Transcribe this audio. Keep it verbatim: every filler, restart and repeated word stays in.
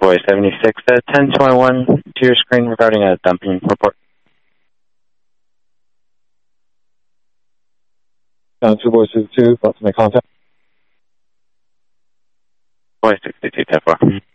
Boy seventy-six, uh, ten twenty-one to your screen regarding a dumping report. Down two boy sixty-two, about to make contact. Boy sixty-two, ten four.